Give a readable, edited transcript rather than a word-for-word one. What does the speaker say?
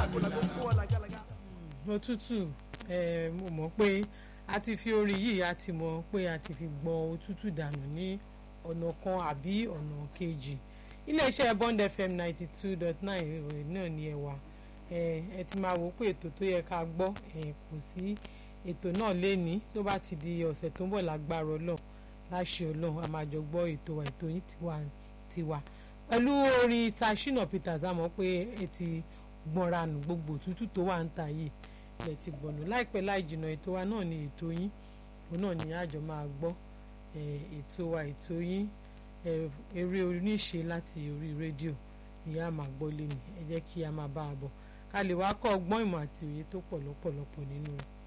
òtútù mo mọ̀ pé a ti fi orin yìí a ti mọ̀ pé a ti fi gbọ́n òtútù dànù ní ọ̀nà kan àbí ọ̀nà kejì. Iléeṣẹ́ Bond FM 92.9 náà ni ẹ wà. Ẹ ti máa wò pé ètò tó yẹ ká gbọ́ kò sí ètò náà léni tó bá ti di ọ̀sẹ̀ tó ń bọ̀ lágbára Ọlọ́run láṣẹ Ọlọ́run a máa jọ gbọ́ ètò yín tiwa pẹ̀lú orin Shina Peters. A mọ̀ pé ẹ ti gbọ́nra nù gbogbo òtútù tó wà ń ta yìí ẹ ti gbọ̀nù. Láìpẹ́ láì jìnnà ètò wa náà ni ètò yín òun náà ni àjọ máa gbọ́ ètò yín eré oníṣe láti orí rédíò ni a máa gbọ́ lẹ́nu. Ẹ jẹ́ kí a máa bá a bọ̀ ká lè wá kọ́ ọgbọ́n ìmọ̀ àti òye tó pọ̀ lọ́pọ̀lọpọ̀ nínú